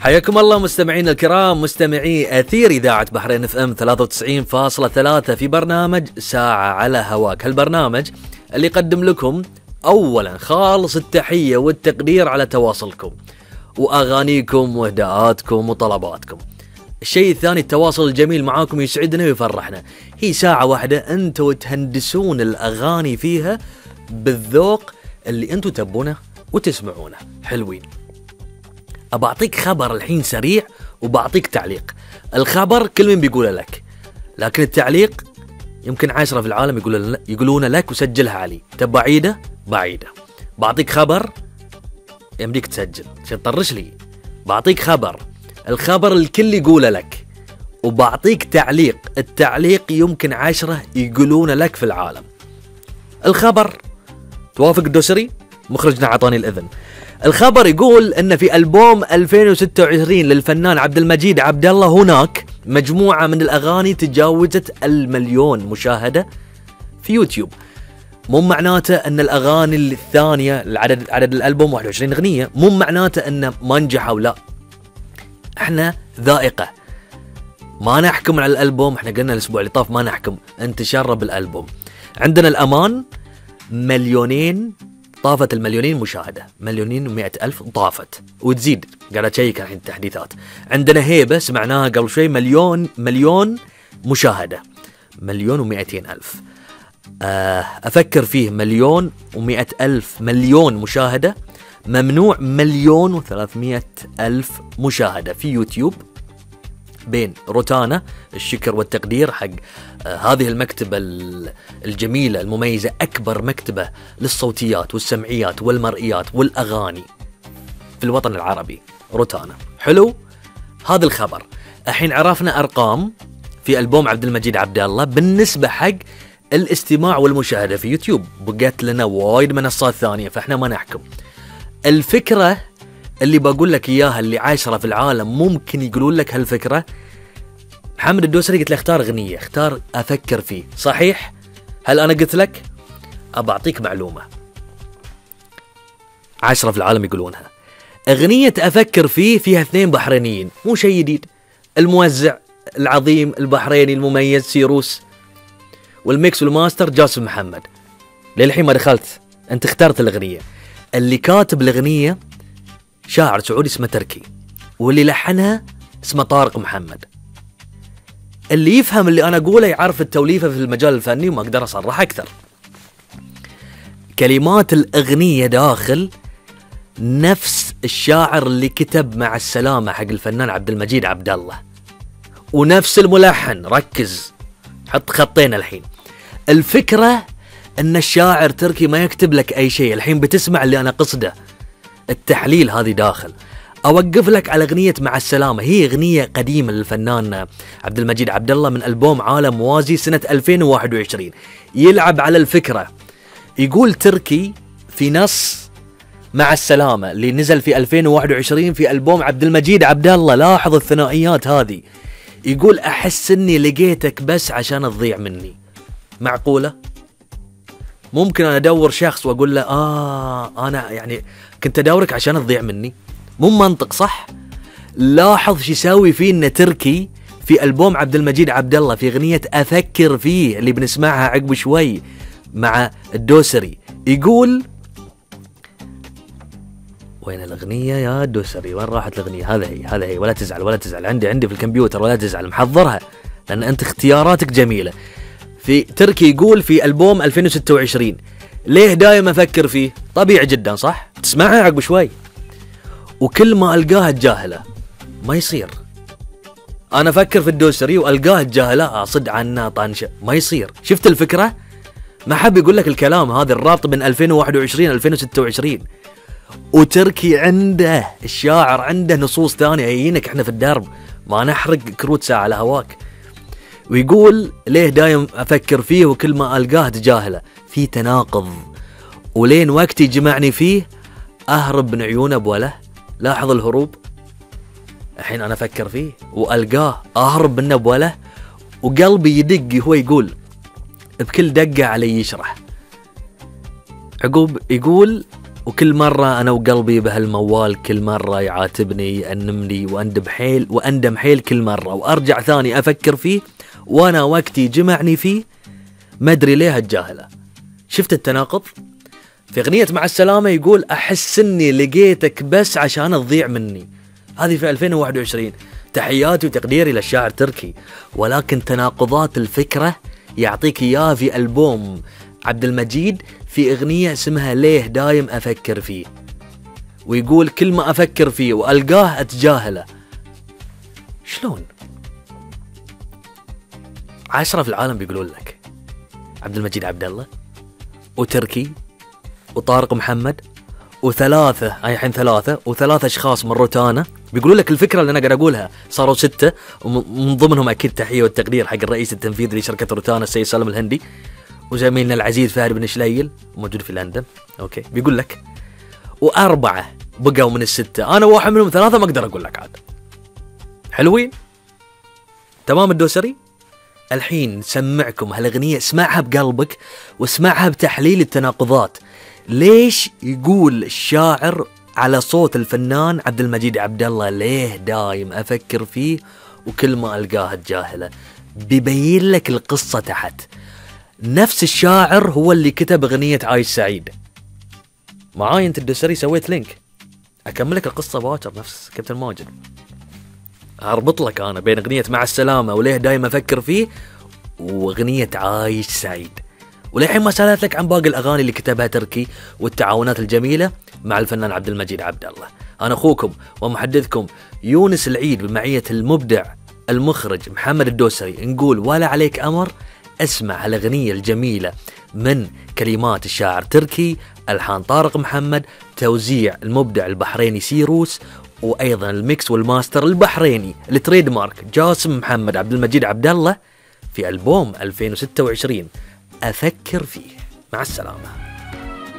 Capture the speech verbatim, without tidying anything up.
حياكم الله مستمعين الكرام، مستمعي أثير إذاعة بحرين اف ام ثلاثة وتسعين فاصلة ثلاثة في برنامج ساعة على هواك. هالبرنامج اللي يقدم لكم أولا خالص التحية والتقدير على تواصلكم وأغانيكم وهداءاتكم وطلباتكم. الشيء الثاني التواصل الجميل معاكم يسعدنا ويفرحنا. هي ساعة واحدة أنتوا تهندسون الأغاني فيها بالذوق اللي أنتوا تبونه وتسمعونه. حلوين. أبعطيك خبر الحين سريع وبعطيك تعليق. الخبر كل من بيقوله لك، لكن التعليق يمكن عشرة في العالم يقولون يقولون لك وسجلها علي. تبى بعيدة بعيدة. بعطيك خبر يمديك تسجل عشان تطرش لي. بعطيك خبر، الخبر الكل يقوله لك، وبعطيك تعليق. التعليق يمكن عشرة يقولون لك في العالم. الخبر توافق الدوسري مخرجنا عطاني الإذن. الخبر يقول ان في ألبوم ألفين وستة وعشرين للفنان عبد المجيد عبد الله هناك مجموعة من الأغاني تجاوزت المليون مشاهدة في يوتيوب. مو معناته ان الأغاني الثانية العدد عدد الألبوم واحد وعشرين أغنية، مو معناته ان ما نجحوا، لا. احنا ذائقة، ما نحكم على الألبوم. احنا قلنا الأسبوع اللي طاف ما نحكم، انت شرب الألبوم. عندنا الأمان مليونين، طافت المليونين مشاهدة، مليونين ومئة ألف طافت وتزيد، قاعد أشيك الحين التحديثات. عندنا هيبة سمعناها قبل شوي مليون مليون مشاهدة، مليون ومئتين ألف. أفكر فيه مليون ومئة ألف، مليون مشاهدة. ممنوع مليون وثلاثمئة ألف مشاهدة في يوتيوب. بين روتانا الشكر والتقدير حق آه هذه المكتبة الجميلة المميزة، أكبر مكتبة للصوتيات والسمعيات والمرئيات والأغاني في الوطن العربي، روتانا. حلو هذا الخبر. الحين عرفنا أرقام في ألبوم عبد المجيد عبد الله بالنسبة حق الاستماع والمشاهدة في يوتيوب. بقت لنا وايد منصات ثانية فإحنا ما نحكم. الفكرة اللي بقول لك إياها اللي عاشرة في العالم ممكن يقولون لك هالفكرة. محمد الدوسري قلت له اختار أغنية، اختار أفكر فيه. صحيح؟ هل أنا قلت لك؟ أبعطيك معلومة عشرة في العالم يقولونها. أغنية أفكر فيه فيها اثنين بحرينيين، مو شيء جديد. الموزع العظيم البحريني المميز سيروس، والميكس والماستر جاسم محمد. للحين ما دخلت، أنت اخترت الأغنية. اللي كاتب الأغنية شاعر سعودي اسمه تركي، واللي لحنها اسمه طارق محمد. اللي يفهم اللي أنا أقوله يعرف التوليفة في المجال الفني وما أقدر أصرح أكثر. كلمات الأغنية داخل نفس الشاعر اللي كتب مع السلامة حق الفنان عبد المجيد عبد الله، ونفس الملحن. ركز، حط خطين الحين. الفكرة أن الشاعر تركي ما يكتب لك أي شيء. الحين بتسمع اللي أنا قصده، التحليل هذه داخل. أوقف لك على أغنية مع السلامة، هي أغنية قديمة للفنان عبد المجيد عبد الله من ألبوم عالم موازي سنة ألفين وواحد وعشرين. يلعب على الفكرة. يقول تركي في نص مع السلامة اللي نزل في ألفين وواحد وعشرين في ألبوم عبد المجيد عبد الله، لاحظ الثنائيات هذه. يقول أحس إني لقيتك بس عشان تضيع مني. معقولة؟ ممكن أنا أدور شخص وأقول له آه أنا يعني كنت أدورك عشان تضيع مني؟ مو منطق، صح؟ لاحظ شو يسوي فيه إن تركي في ألبوم عبد المجيد عبد الله في أغنية أفكر فيه اللي بنسمعها عقب شوي مع الدوسري. يقول وين الأغنية يا الدوسري؟ وين راحت الأغنية؟ هذا هي هذا هي ولا تزعل ولا تزعل، عندي عندي في الكمبيوتر، ولا تزعل، محضرها لأن أنت اختياراتك جميلة. في تركي يقول في ألبوم ألفين وستة وعشرين ليه دايما أفكر فيه؟ طبيعي جدا، صح؟ تسمعها عقب شوي. وكل ما ألقاها تجاهله ما يصير. أنا أفكر في الدوسري وألقاها تجاهله أصد عنها طنشة، ما يصير. شفت الفكرة؟ ما حب يقول لك الكلام هذا الرابط من ألفين وواحد وعشرين ألفين وستة وعشرين. وتركي عنده الشاعر عنده نصوص ثانية. يجينك احنا في الدرب ما نحرق كروت ساعة على هواك. ويقول ليه دايم أفكر فيه وكل ما ألقاه تجاهله. في تناقض، ولين وقت يجمعني فيه أهرب من عيونه بوله. لاحظ الهروب. الحين أنا أفكر فيه وألقاه أهرب منه بوله، وقلبي يدق. هو يقول بكل دقة علي يشرح. عقوب يقول وكل مرة أنا وقلبي بهالموال كل مرة يعاتبني يأنمني وأندم حيل وأندم حيل كل مرة، وأرجع ثاني أفكر فيه وأنا وقتي جمعني فيه ما أدري ليه هالجاهلة. شفت التناقض؟ في أغنية مع السلامة يقول أحس إني لقيتك بس عشان تضيع مني، هذه في ألفين وواحد وعشرين. تحياتي وتقديري للشاعر تركي، ولكن تناقضات الفكرة يعطيك إياه في ألبوم عبد المجيد في أغنية اسمها ليه دايم أفكر فيه، ويقول كل ما أفكر فيه وألقاه أتجاهله. شلون؟ عشرة في العالم بيقولون لك عبد المجيد عبد الله وتركي وطارق محمد وثلاثة أي الحين ثلاثة وثلاثة أشخاص من روتانا بيقولوا لك الفكرة اللي أنا قاعد أقولها. صاروا ستة ومن ضمنهم أكيد تحية والتقدير حق الرئيس التنفيذي لشركة روتانا السيد سالم الهندي، وزميلنا العزيز فهد بن شليل موجود في لندن. أوكي بيقول لك وأربعة بقوا من الستة، أنا واحد منهم ثلاثة ما أقدر أقول لك عاد. حلوين تمام الدوسري. الحين نسمعكم هالأغنية، اسمعها بقلبك واسمعها بتحليل التناقضات. ليش يقول الشاعر على صوت الفنان عبد المجيد عبد الله ليه دايم أفكر فيه وكل ما ألقاه الجاهلة؟ بيبين لك القصة تحت. نفس الشاعر هو اللي كتب أغنية عايش سعيد. معاي انت الدوسري سويت لينك أكمل لك القصة باكر نفس كابتن ماجد. أربط لك أنا بين أغنية مع السلامة وليه دايم أفكر فيه وأغنية عايش سعيد، ولحين ما سألت لك عن باقي الأغاني اللي كتبها تركي والتعاونات الجميلة مع الفنان عبد المجيد عبد الله. أنا أخوكم ومحدثكم يونس العيد بمعية المبدع المخرج محمد الدوسري، نقول ولا عليك أمر. اسمع الأغنية الجميلة من كلمات الشاعر تركي، ألحان طارق محمد، توزيع المبدع البحريني سيروس، وأيضا الميكس والماستر البحريني التريد مارك جاسم محمد عبد المجيد عبد الله في ألبوم ألفين وستة وعشرين أفكر فيه. مع السلامة.